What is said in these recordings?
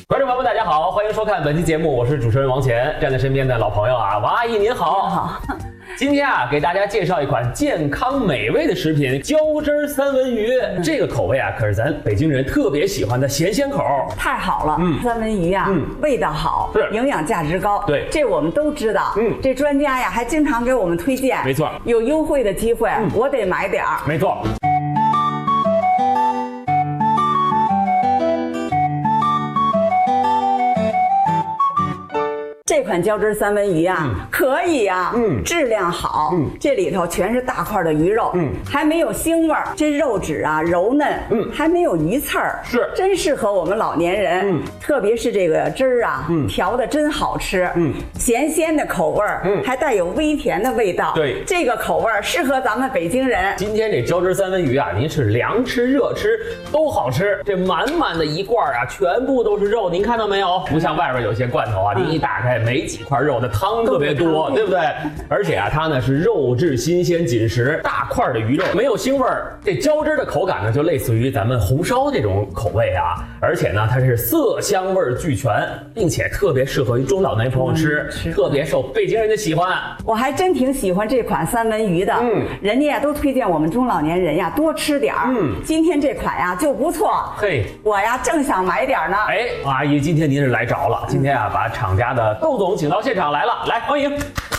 观众朋友们，大家好，欢迎收看本期节目，我是主持人王乾，站在身边的老朋友啊，王阿姨您好。 好。 今天啊，给大家介绍一款健康美味的食品——浇汁三文鱼。这个口味啊，可是咱北京人特别喜欢的咸鲜口。 太好了，三文鱼啊，味道好， 是营养价值高。 对， 这我们都知道。这专家呀还经常给我们推荐。 没错， 有优惠的机会，我得买点儿。 没错。 这款浇汁三文鱼啊，可以啊，质量好，这里头全是大块的鱼肉，还没有腥味儿，这肉质啊柔嫩，还没有鱼刺儿， 是真适合我们老年人，特别是这个汁儿啊，调的真好吃，咸鲜的口味儿，还带有微甜的味道， 对， 这个口味儿适合咱们北京人。 今天这浇汁三文鱼啊，您是凉吃热吃都好吃，这满满的一罐啊，全部都是肉，您看到没有？不像外边有些罐头啊，您一打开没几块肉的汤特别多，对不对？而且啊，它呢是肉质新鲜紧实，大块的鱼肉没有腥味儿。这浇汁的口感呢，就类似于咱们红烧这种口味啊。而且呢，它是色香味俱全，并且特别适合于中老年朋友吃，特别受北京人的喜欢。 我还真挺喜欢这款三文鱼的，人家呀都推荐我们中老年人呀多吃点儿。今天这款呀就不错， 嘿， 我呀正想买点呢。 哎，阿姨，今天您是来着了。今天啊，把厂家的窦总请到现场来了，来欢迎。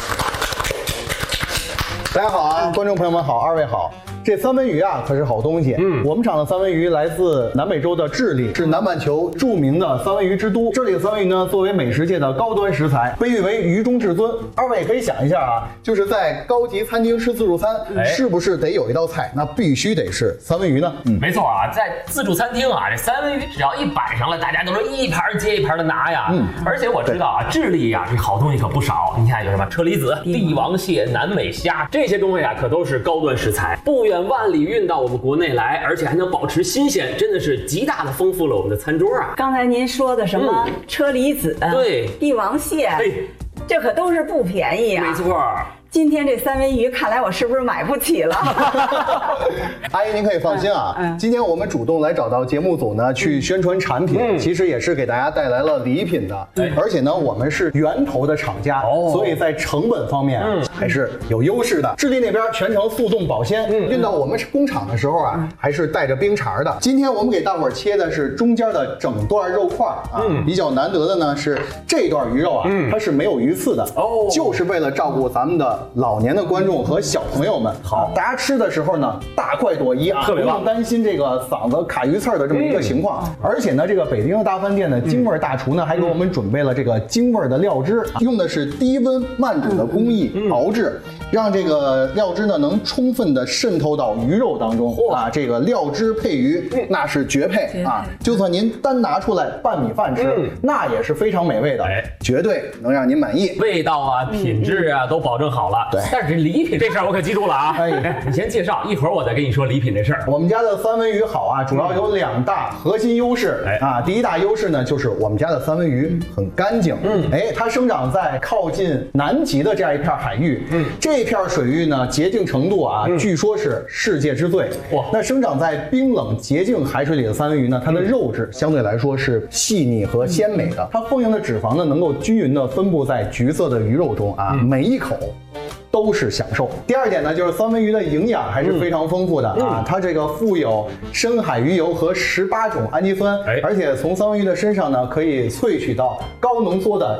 大家好啊，观众朋友们好，二位好。这三文鱼啊，可是好东西。我们厂的三文鱼来自南美洲的智利，是南半球著名的三文鱼之都。这里的三文鱼呢，作为美食界的高端食材，被誉为鱼中至尊。二位也可以想一下啊，就是在高级餐厅吃自助餐，是不是得有一道菜，那必须得是三文鱼呢？ 没错啊，在自助餐厅啊，这三文鱼只要一摆上来，大家都是一盘接一盘的拿呀。而且我知道啊，智利呀，这好东西可不少。你看有什么车厘子、帝王蟹、南美虾，这些东西啊，可都是高端食材，不远万里运到我们国内来，而且还能保持新鲜，真的是极大的丰富了我们的餐桌啊。 刚才您说的什么车厘子、 对， 帝王蟹，这可都是不便宜啊。 没错。 今天这三文鱼，看来我是不是买不起了？ 阿姨，您可以放心啊。今天我们主动来找到节目组呢，去宣传产品，其实也是给大家带来了礼品的。而且呢，我们是源头的厂家，所以在成本方面还是有优势的。智利那边全程速冻保鲜，运到我们工厂的时候啊，还是带着冰碴的。今天我们给大伙儿切的是中间的整段肉块啊，比较难得的呢是这段鱼肉啊，它是没有鱼刺的，就是为了照顾咱们的老年的观众和小朋友们。好，大家吃的时候呢，大快朵颐啊，不用担心这个嗓子卡鱼刺的这么一个情况。而且呢，这个北京的大饭店的京味大厨呢，还给我们准备了这个京味的料汁，用的是低温慢煮的工艺熬制，让这个料汁呢能充分的渗透到鱼肉当中啊。这个料汁配鱼，那是绝配啊！就算您单拿出来拌米饭吃，那也是非常美味的，绝对能让您满意。 味道啊，品质啊，都保证好了。对，但是这礼品这事儿我可记住了啊！你先介绍，一会儿我再跟你说礼品这事儿。 我们家的三文鱼好啊，主要有2大核心优势。第一大优势呢，就是我们家的三文鱼很干净。它生长在靠近南极的这样一片海域。这片水域呢，洁净程度啊，据说是世界之最。那生长在冰冷洁净海水里的三文鱼呢，它的肉质相对来说是细腻和鲜美的。它丰盈的脂肪呢，能够均匀的分布在橘色的鱼肉中啊，每一口都是享受。第二点呢，就是三文鱼的营养还是非常丰富的啊，它这个富有深海鱼油和18种氨基酸，而且从三文鱼的身上呢，可以萃取到高浓缩的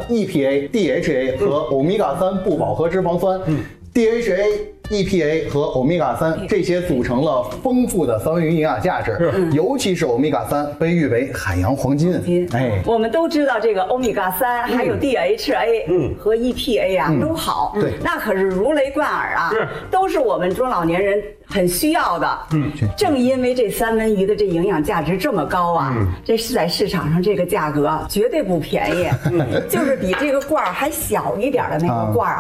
EPA、DHA 和欧米伽3不饱和脂肪酸。DHA、EPA 和欧米伽3这些组成了丰富的三文鱼营养价值，尤其是欧米伽3被誉为海洋黄金。 我们都知道这个欧米伽3还有 DHA 和 EPA 啊都好， 对， 那可是如雷贯耳啊，都是我们中老年人很需要的。正因为这三文鱼的这营养价值这么高啊，这是在市场上这个价格绝对不便宜，就是比这个罐儿还小一点的那个罐儿